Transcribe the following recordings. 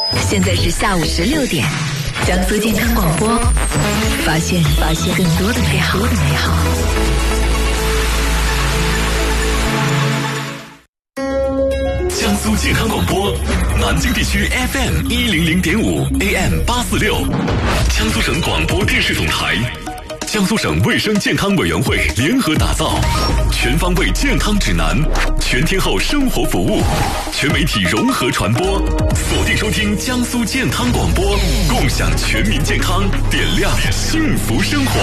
现在是下午16点，江苏健康广播，发现更多的美好。 江苏健康广播，南京地区 FM 100.5 AM 846，江苏省广播电视总台，江苏省卫生健康委员会联合打造全方位健康指南，全天候生活服务，全媒体融合传播，锁定收听江苏健康广播，共享全民健康，点亮幸福生活。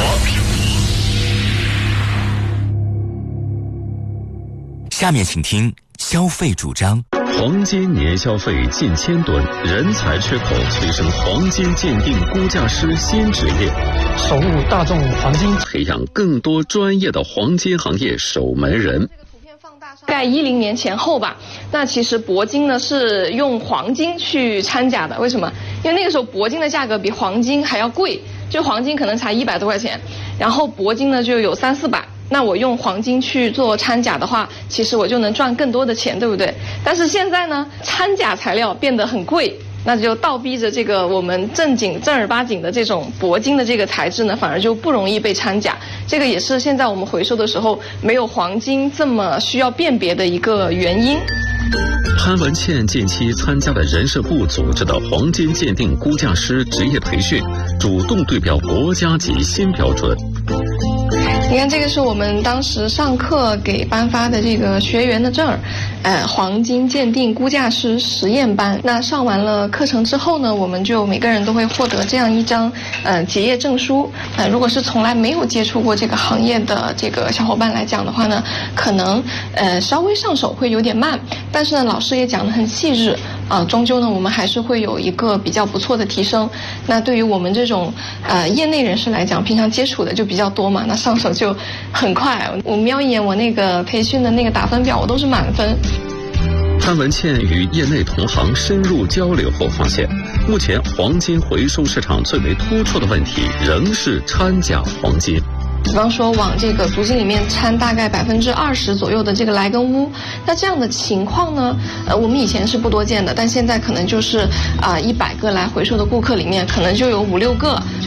下面请听消费主张。 黄金年消费近1000吨，人才缺口催生黄金鉴定估价师新职业， 守护大众黄金， 培养更多专业的黄金行业守门人。 大概10年前后吧，那其实铂金呢是用黄金去掺假的，为什么？因为那个时候铂金的价格比黄金还要贵，就黄金可能才100多块钱，然后铂金呢就有300-400。那我用黄金去做掺假的话，其实我就能赚更多的钱，对不对？但是现在呢，掺假材料变得很贵，那就倒逼着这个我们正儿八经的这种铂金的这个材质呢，反而就不容易被掺假。这个也是现在我们回收的时候没有黄金这么需要辨别的一个原因。 潘文倩近期参加了人社部组织的黄金鉴定估价师职业培训，主动对标国家级新标准。 你看，这个是我们当时上课给颁发的这个学员的证儿，黄金鉴定估价师实验班。那上完了课程之后呢，我们就每个人都会获得这样一张结业证书。如果是从来没有接触过这个行业的这个小伙伴来讲的话呢，可能稍微上手会有点慢，但是呢，老师也讲得很细致终究呢，我们还是会有一个比较不错的提升。那对于我们这种业内人士来讲，平常接触的就比较多嘛，那上手就很快。我瞄一眼我那个培训的那个打分表，我都是满分。 潘文倩与业内同行深入交流后发现，目前黄金回收市场最为突出的问题仍是掺假黄金。 比方说往这个足金里面掺大概20%左右的这个莱根乌，那这样的情况呢，我们以前是不多见的，但现在可能就是100个来回收的顾客里面，可能就有5-6个。